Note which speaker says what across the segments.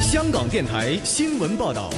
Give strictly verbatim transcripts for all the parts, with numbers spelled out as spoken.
Speaker 1: 香港电台新闻报道。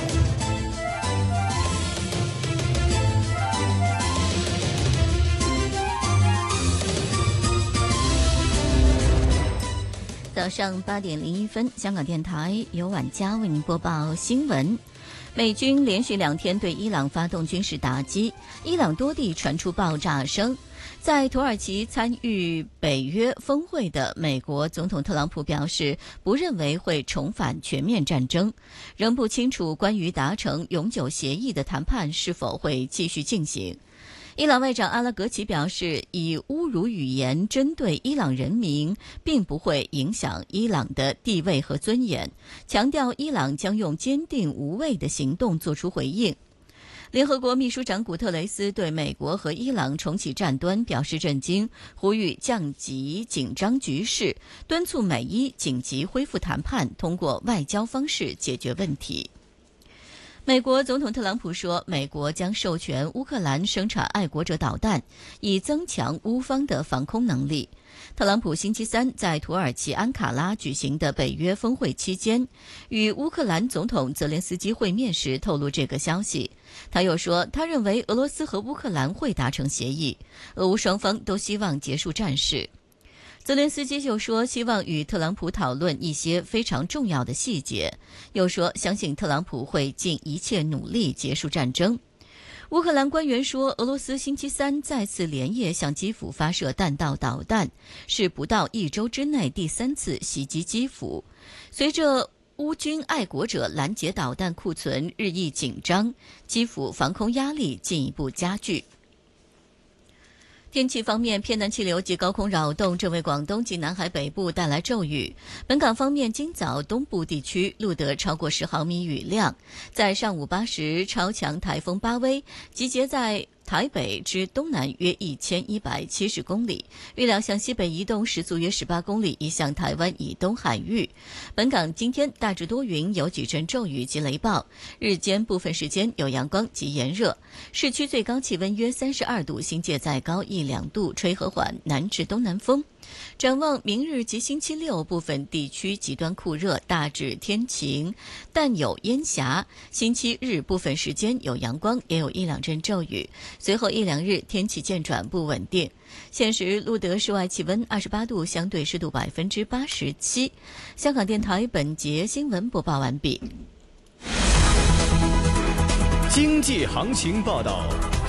Speaker 2: 早上八点零一分，香港电台由婉佳为您播报新闻。美军连续两天对伊朗发动军事打击，伊朗多地传出爆炸声。在土耳其参与北约峰会的美国总统特朗普表示，不认为会重返全面战争，仍不清楚关于达成永久协议的谈判是否会继续进行。伊朗外长阿拉格齐表示，以侮辱语言针对伊朗人民并不会影响伊朗的地位和尊严，强调伊朗将用坚定无畏的行动作出回应。联合国秘书长古特雷斯对美国和伊朗重启战端表示震惊，呼吁降级紧张局势，敦促美伊紧急恢复谈判，通过外交方式解决问题。美国总统特朗普说，美国将授权乌克兰生产爱国者导弹，以增强乌方的防空能力。特朗普星期三在土耳其安卡拉举行的北约峰会期间，与乌克兰总统泽连斯基会面时透露这个消息。他又说，他认为俄罗斯和乌克兰会达成协议，俄乌双方都希望结束战事。泽连斯基就说，希望与特朗普讨论一些非常重要的细节，又说相信特朗普会尽一切努力结束战争。乌克兰官员说，俄罗斯星期三再次连夜向基辅发射弹道导弹，是不到一周之内第三次袭击基辅。随着乌军爱国者拦截导弹库存日益紧张，基辅防空压力进一步加剧。天气方面，偏南气流及高空扰动正为广东及南海北部带来骤雨。本港方面，今早东部地区录得超过十毫米雨量。在上午八时，超强台风巴威集结在台北至东南约一千一百七十公里，预料向西北移动，时速约十八公里，移向台湾以东海域。本港今天大致多云，有几阵骤雨及雷暴，日间部分时间有阳光及炎热。市区最高气温约三十二度，新界再高一两度，吹和缓南至东南风。展望明日及星期六，部分地区极端酷热，大致天晴，但有烟霞。星期日部分时间有阳光，也有一两阵骤雨。随后一两日天气渐转不稳定。现时录得室外气温二十八度，相对湿度百分之八十七。香港电台本节新闻播报完毕。
Speaker 1: 经济行情报道。